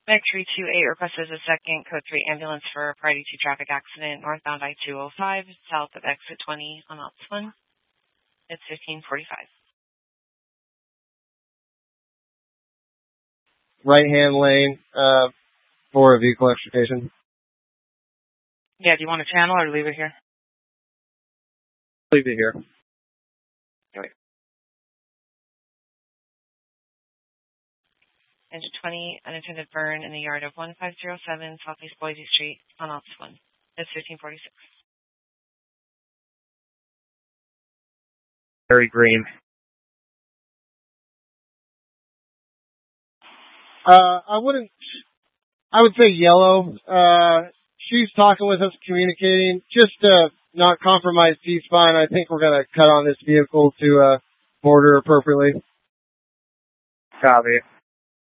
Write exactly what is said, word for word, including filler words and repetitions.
Mech three two eight requested a second code three ambulance for a priority two traffic accident northbound I two oh five, south of exit twenty on ops one. It's fifteen forty-five. Right-hand lane uh, for a vehicle extrication. Yeah, do you want to channel or leave it here? Leave it here. Okay. Engine twenty, unattended burn in the yard of one five zero seven Southeast Boise Street on ops one. It's fifteen forty-six. Very green. Uh, I wouldn't, I would say yellow. Uh, she's talking with us, communicating, just to not compromise T-spine. I think we're going to cut on this vehicle to, uh, border appropriately. Copy.